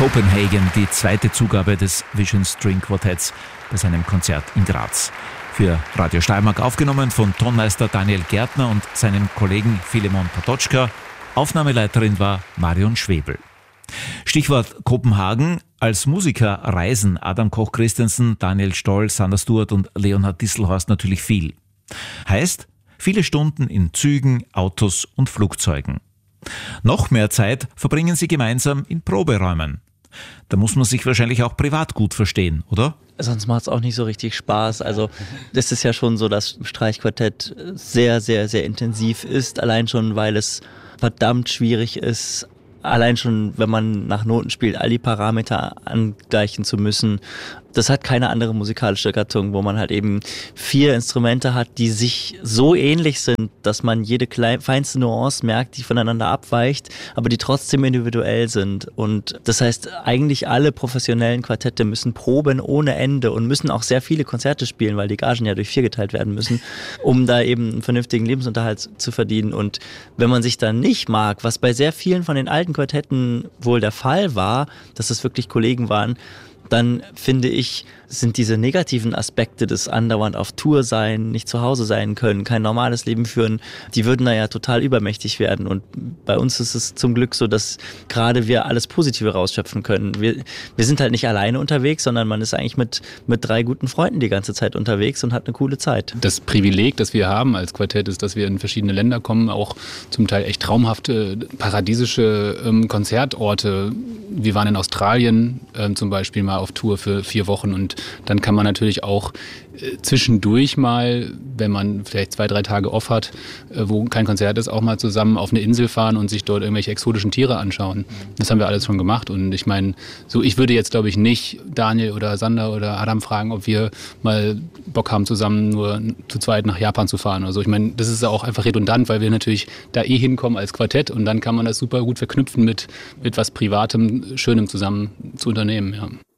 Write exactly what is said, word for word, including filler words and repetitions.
Copenhagen, die zweite Zugabe des Vision String Quartetts bei seinem Konzert in Graz. Für Radio Steiermark aufgenommen von Tonmeister Daniel Gärtner und seinem Kollegen Filemon Patočka. Aufnahmeleiterin war Marion Schwebel. Stichwort Kopenhagen. Als Musiker reisen Adam Koch-Christensen, Daniel Stoll, Sander Stuart und Leonhard Distelhorst natürlich viel. Heißt, viele Stunden in Zügen, Autos und Flugzeugen. Noch mehr Zeit verbringen sie gemeinsam in Proberäumen. Da muss man sich wahrscheinlich auch privat gut verstehen, oder? Sonst macht es auch nicht so richtig Spaß. Also das ist ja schon so, dass Streichquartett sehr, sehr, sehr intensiv ist. Allein schon, weil es verdammt schwierig ist, allein schon, wenn man nach Noten spielt, all die Parameter angleichen zu müssen. Das hat keine andere musikalische Gattung, wo man halt eben vier Instrumente hat, die sich so ähnlich sind, dass man jede klein, feinste Nuance merkt, die voneinander abweicht, aber die trotzdem individuell sind. Und das heißt, eigentlich alle professionellen Quartette müssen proben ohne Ende und müssen auch sehr viele Konzerte spielen, weil die Gagen ja durch vier geteilt werden müssen, um da eben einen vernünftigen Lebensunterhalt zu verdienen. Und wenn man sich dann nicht mag, was bei sehr vielen von den alten Quartetten wohl der Fall war, dass es wirklich Kollegen waren, dann finde ich, sind diese negativen Aspekte des andauernd auf Tour sein, nicht zu Hause sein können, kein normales Leben führen, die würden da ja total übermächtig werden. Und bei uns ist es zum Glück so, dass gerade wir alles Positive rausschöpfen können. Wir, wir sind halt nicht alleine unterwegs, sondern man ist eigentlich mit, mit drei guten Freunden die ganze Zeit unterwegs und hat eine coole Zeit. Das Privileg, das wir haben als Quartett, ist, dass wir in verschiedene Länder kommen, auch zum Teil echt traumhafte, paradiesische ähm, Konzertorte. Wir waren in Australien ähm, zum Beispiel mal auf Tour für vier Wochen und dann kann man natürlich auch äh, zwischendurch mal, wenn man vielleicht zwei, drei Tage off hat, äh, wo kein Konzert ist, auch mal zusammen auf eine Insel fahren und sich dort irgendwelche exotischen Tiere anschauen. Das haben wir alles schon gemacht und ich meine, so ich würde jetzt glaube ich nicht Daniel oder Sander oder Adam fragen, ob wir mal Bock haben, zusammen nur zu zweit nach Japan zu fahren oder so. Ich meine, das ist auch einfach redundant, weil wir natürlich da eh hinkommen als Quartett und dann kann man das super gut verknüpfen mit, mit was Privatem, Schönem zusammen zu unternehmen, ja.